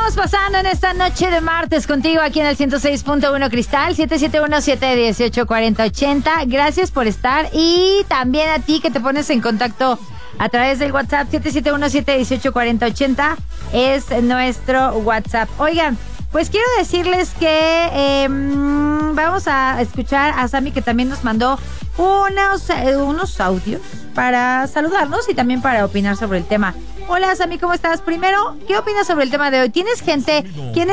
estamos pasando en esta noche de martes contigo aquí en el 106.1 Cristal, 771-718-4080. Gracias por estar y también a ti que te pones en contacto a través del WhatsApp 771-718-4080 es nuestro WhatsApp. Oigan, pues quiero decirles que vamos a escuchar a Sammy, que también nos mandó unos audios para saludarnos y también para opinar sobre el tema. Hola Sammy, ¿cómo estás? Primero, ¿qué opinas sobre el tema de hoy? ¿Tienes gente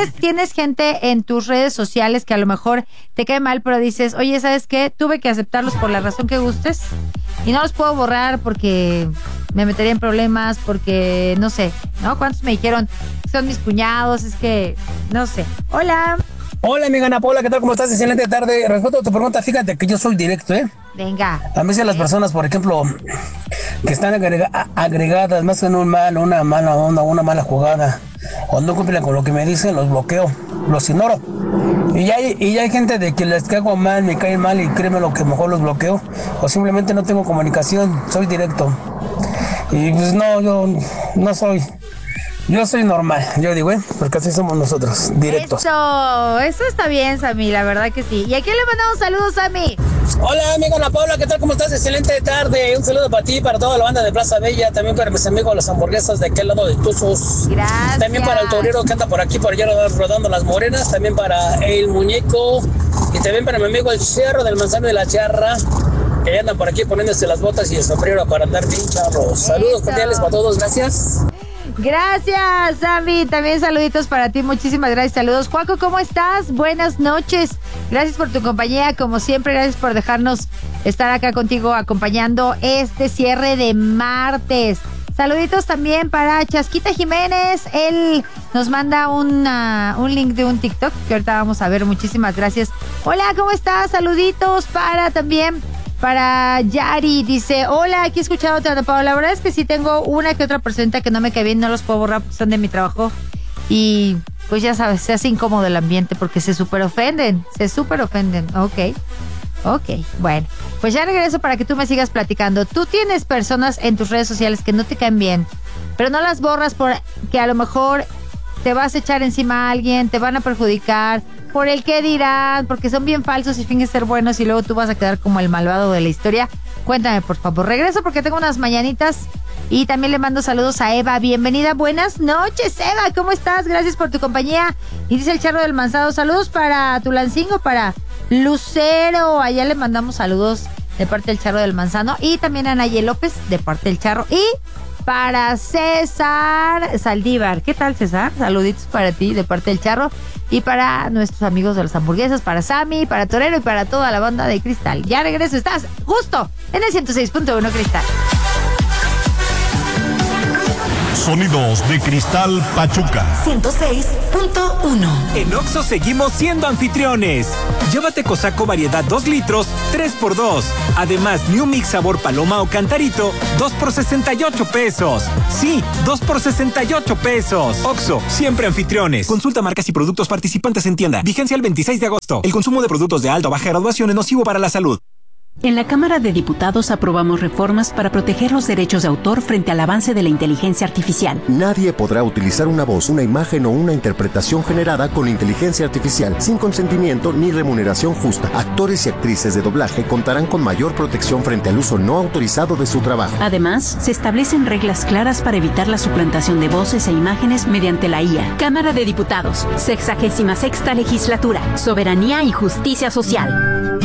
en tus redes sociales que a lo mejor te cae mal, pero dices, oye, ¿sabes qué? Tuve que aceptarlos por la razón que gustes y no los puedo borrar porque me metería en problemas, porque no sé, ¿no? ¿Cuántos me dijeron? Son mis cuñados, es que no sé. Hola. Hola, amiga Ana Paula, ¿qué tal? ¿Cómo estás? Excelente tarde. Respecto a tu pregunta, fíjate que yo soy directo, ¿eh? Venga. A veces las personas, por ejemplo, que están agregadas, más en una mala onda, una mala jugada, o no cumplen con lo que me dicen, los bloqueo, los ignoro. Y hay gente de que les caigo mal, me caen mal y créeme lo que mejor los bloqueo, o simplemente no tengo comunicación, soy directo. Y pues no, yo no soy... Yo soy normal, yo digo, porque así somos nosotros, directos. Eso está bien, Sammy, la verdad que sí. ¿Y a quién le mandamos saludos, Sammy? Hola, amiga Ana Paula, ¿qué tal? ¿Cómo estás? Excelente tarde. Un saludo para ti, para toda la banda de Plaza Bella, también para mis amigos las hamburguesas de aquel lado de Tuzos. Gracias. También para el torero que anda por aquí, por allá rodando las morenas, también para el muñeco y también para mi amigo el Cerro del Manzano de la Charra, que andan por aquí poniéndose las botas y el sombrero para andar bien charros. Saludos cordiales para todos, gracias. Gracias, Sammy. También saluditos para ti. Muchísimas gracias. Saludos. Juaco, ¿cómo estás? Buenas noches. Gracias por tu compañía. Como siempre, gracias por dejarnos estar acá contigo acompañando este cierre de martes. Saluditos también para Chasquita Jiménez. Él nos manda un link de un TikTok que ahorita vamos a ver. Muchísimas gracias. Hola, ¿cómo estás? Saluditos para Yari, dice, hola, aquí escuchándote, Ana Paula. La verdad es que sí tengo una que otra personita que no me cae bien, no los puedo borrar porque son de mi trabajo. Y pues ya sabes, se hace incómodo el ambiente porque se súper ofenden. Ok, bueno, pues ya regreso para que tú me sigas platicando. Tú tienes personas en tus redes sociales que no te caen bien, pero no las borras porque a lo mejor te vas a echar encima a alguien, te van a perjudicar, por el qué dirán, porque son bien falsos y fingen ser buenos y luego tú vas a quedar como el malvado de la historia. Cuéntame, por favor. Regreso porque tengo unas mañanitas y también le mando saludos a Eva. Bienvenida, buenas noches, Eva. ¿Cómo estás? Gracias por tu compañía. Y dice el Charro del Manzado, saludos para Tulancingo, para Lucero. Allá le mandamos saludos de parte del Charro del Manzano y también a Naye López de parte del Charro y para César Saldívar. ¿Qué tal, César? Saluditos para ti de parte del Charro y para nuestros amigos de las hamburguesas, para Sammy, para Torero y para toda la banda de Cristal. Ya regreso, estás justo en el 106.1 Cristal. Sonidos de Cristal Pachuca 106.1. En Oxxo seguimos siendo anfitriones. Llévate Cosaco variedad 2 litros, 3x2. Además, New Mix sabor paloma o cantarito, 2 por 68 pesos. Sí, 2 por 68 pesos. Oxxo, siempre anfitriones. Consulta marcas y productos participantes en tienda. Vigencia el 26 de agosto. El consumo de productos de alta o baja graduación es nocivo para la salud. En la Cámara de Diputados aprobamos reformas para proteger los derechos de autor frente al avance de la inteligencia artificial. Nadie podrá utilizar una voz, una imagen o una interpretación generada con inteligencia artificial sin consentimiento ni remuneración justa. Actores y actrices de doblaje contarán con mayor protección frente al uso no autorizado de su trabajo. Además, se establecen reglas claras para evitar la suplantación de voces e imágenes mediante la IA. Cámara de Diputados, 66ª Legislatura, Soberanía y Justicia Social.